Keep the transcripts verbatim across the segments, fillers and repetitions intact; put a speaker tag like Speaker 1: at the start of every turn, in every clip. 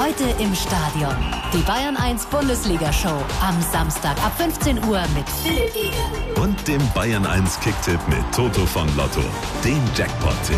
Speaker 1: Heute im Stadion. Die Bayern eins Bundesliga-Show. Am Samstag ab fünfzehn Uhr mit Philipp Eger.
Speaker 2: Und dem Bayern eins Kicktipp mit Toto von Lotto. Dem Jackpot-Tipp.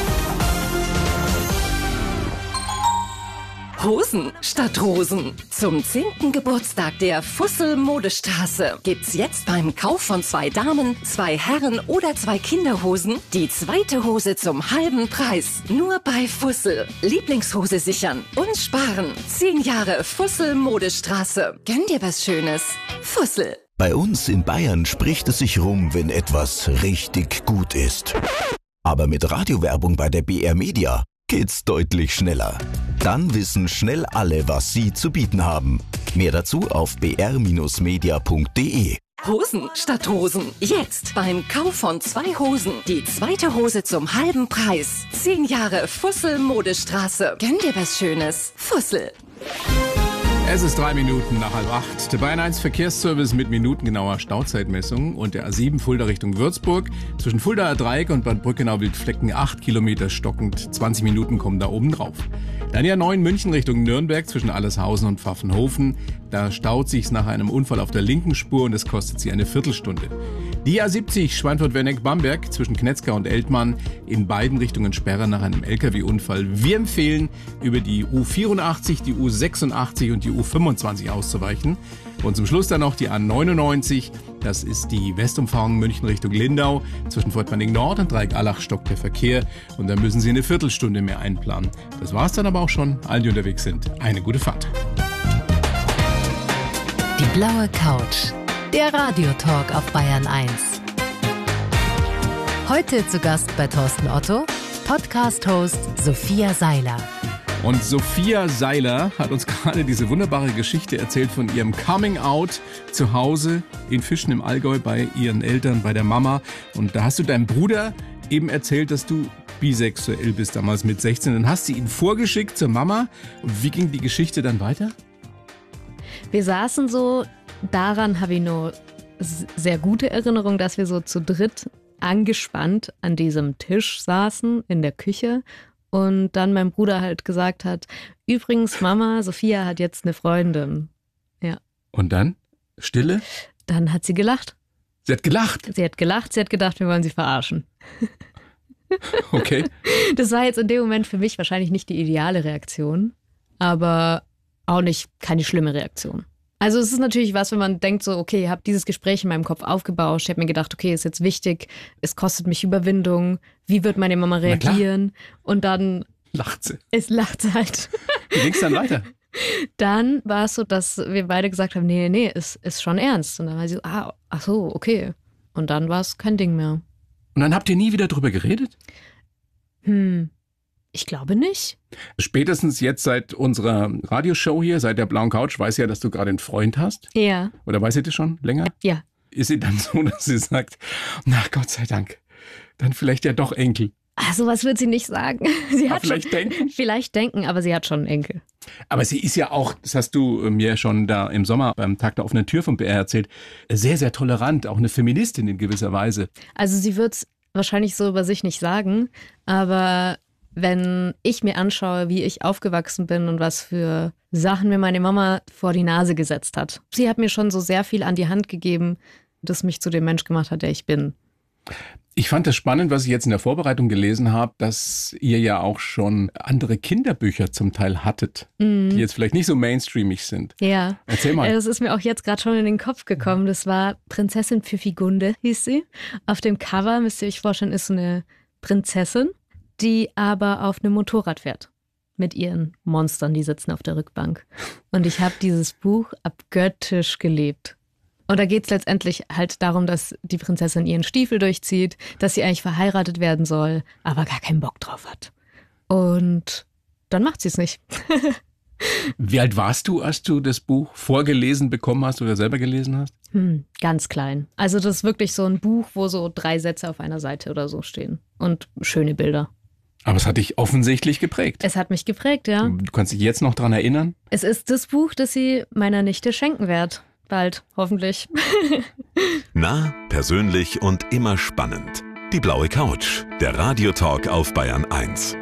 Speaker 3: Hosen statt Rosen. Zum zehnten Geburtstag der Fussel Modestraße gibt's jetzt beim Kauf von zwei Damen, zwei Herren oder zwei Kinderhosen die zweite Hose zum halben Preis. Nur bei Fussel. Lieblingshose sichern und sparen. Zehn Jahre Fussel Modestraße. Gönn dir was Schönes. Fussel.
Speaker 4: Bei uns in Bayern spricht es sich rum, wenn etwas richtig gut ist. Aber mit Radiowerbung bei der B R Media geht's deutlich schneller. Dann wissen schnell alle, was sie zu bieten haben. Mehr dazu auf b r media punkt d e.
Speaker 3: Hosen statt Hosen. Jetzt beim Kauf von zwei Hosen die zweite Hose zum halben Preis. Zehn Jahre Fussel Modestraße. Gönn dir was Schönes. Fussel.
Speaker 5: Es ist drei Minuten nach halb acht. Der Bayern eins Verkehrsservice mit minutengenauer Stauzeitmessung und der A sieben Fulda Richtung Würzburg. Zwischen Fuldaer Dreieck und Bad Brückenau-Wildflecken acht Kilometer stockend. zwanzig Minuten kommen da oben drauf. Dann ja neun München Richtung Nürnberg zwischen Allershausen und Pfaffenhofen. Da staut sich's nach einem Unfall auf der linken Spur und es kostet sie eine Viertelstunde. Die A siebzig Schweinfurt-Werneck-Bamberg zwischen Knetzka und Eltmann. In beiden Richtungen Sperre nach einem L K W-Unfall. Wir empfehlen, über die U vierundachtzig, die U sechsundachtzig und die U fünfundzwanzig auszuweichen. Und zum Schluss dann noch die A neunundneunzig. Das ist die Westumfahrung München Richtung Lindau. Zwischen Fortmanning Nord und Dreieck-Allach stockt der Verkehr. Und da müssen Sie eine Viertelstunde mehr einplanen. Das war's dann aber auch schon. Allen, die unterwegs sind, eine gute Fahrt.
Speaker 1: Die blaue Couch. Der Radiotalk auf Bayern eins. Heute zu Gast bei Thorsten Otto, Podcast-Host Sophia Seiler.
Speaker 5: Und Sophia Seiler hat uns gerade diese wunderbare Geschichte erzählt von ihrem Coming-out zu Hause in Fischen im Allgäu bei ihren Eltern, bei der Mama. Und da hast du deinem Bruder eben erzählt, dass du bisexuell bist, damals mit sechzehn. Dann hast du ihn vorgeschickt zur Mama. Und wie ging die Geschichte dann weiter?
Speaker 6: Wir saßen so, daran habe ich nur sehr gute Erinnerung, dass wir so zu dritt angespannt an diesem Tisch saßen in der Küche. Und dann mein Bruder halt gesagt hat, übrigens Mama, Sophia hat jetzt eine Freundin. Ja.
Speaker 5: Und dann? Stille?
Speaker 6: Dann hat sie gelacht.
Speaker 5: Sie hat gelacht?
Speaker 6: Sie hat gelacht, sie hat gedacht, wir wollen sie verarschen.
Speaker 5: Okay.
Speaker 6: Das war jetzt in dem Moment für mich wahrscheinlich nicht die ideale Reaktion, aber auch nicht keine schlimme Reaktion. Also es ist natürlich was, wenn man denkt so, okay, ich habe dieses Gespräch in meinem Kopf aufgebaut, ich habe mir gedacht, okay, ist jetzt wichtig, es kostet mich Überwindung, wie wird meine Mama reagieren? Und dann
Speaker 5: lacht sie.
Speaker 6: Es lacht sie halt.
Speaker 5: Wie ging's dann weiter?
Speaker 6: Dann war es so, dass wir beide gesagt haben, nee, nee, ist, ist schon ernst. Und dann war sie so, ah, ach so, okay. Und dann war es kein Ding mehr.
Speaker 5: Und dann habt ihr nie wieder drüber geredet?
Speaker 6: Hm, ich glaube nicht.
Speaker 5: Spätestens jetzt seit unserer Radioshow hier, seit der blauen Couch, weiß ja, dass du gerade einen Freund hast.
Speaker 6: Ja.
Speaker 5: Oder weiß sie das schon länger?
Speaker 6: Ja.
Speaker 5: Ist sie dann so, dass sie sagt, na Gott sei Dank, dann vielleicht ja doch Enkel?
Speaker 6: Ach, sowas wird sie nicht sagen. Sie
Speaker 5: aber
Speaker 6: hat
Speaker 5: vielleicht
Speaker 6: schon,
Speaker 5: denken?
Speaker 6: Vielleicht denken, aber sie hat schon einen Enkel.
Speaker 5: Aber sie ist ja auch, das hast du mir schon da im Sommer beim Tag der offenen Tür vom B R erzählt, sehr, sehr tolerant, auch eine Feministin in gewisser Weise.
Speaker 6: Also sie wird es wahrscheinlich so über sich nicht sagen, aber wenn ich mir anschaue, wie ich aufgewachsen bin und was für Sachen mir meine Mama vor die Nase gesetzt hat. Sie hat mir schon so sehr viel an die Hand gegeben, das mich zu dem Mensch gemacht hat, der ich bin.
Speaker 5: Ich fand das spannend, was ich jetzt in der Vorbereitung gelesen habe, dass ihr ja auch schon andere Kinderbücher zum Teil hattet, mm. die jetzt vielleicht nicht so mainstreamig sind.
Speaker 6: Ja.
Speaker 5: Erzähl mal.
Speaker 6: Das ist mir auch jetzt gerade schon in den Kopf gekommen. Das war Prinzessin Pfiffigunde, hieß sie. Auf dem Cover, müsst ihr euch vorstellen, ist so eine Prinzessin, die aber auf einem Motorrad fährt. Mit ihren Monstern, die sitzen auf der Rückbank. Und ich habe dieses Buch abgöttisch gelebt. Und da geht es letztendlich halt darum, dass die Prinzessin ihren Stiefel durchzieht, dass sie eigentlich verheiratet werden soll, aber gar keinen Bock drauf hat. Und dann macht sie es nicht.
Speaker 5: Wie alt warst du, als du das Buch vorgelesen bekommen hast oder selber gelesen hast?
Speaker 6: Hm, ganz klein. Also das ist wirklich so ein Buch, wo so drei Sätze auf einer Seite oder so stehen. Und schöne Bilder.
Speaker 5: Aber es hat dich offensichtlich geprägt.
Speaker 6: Es hat mich geprägt, ja.
Speaker 5: Du kannst dich jetzt noch daran erinnern?
Speaker 6: Es ist das Buch, das sie meiner Nichte schenken wird. Bald, hoffentlich.
Speaker 2: Nah, persönlich und immer spannend. Die blaue Couch, der Radiotalk auf Bayern eins.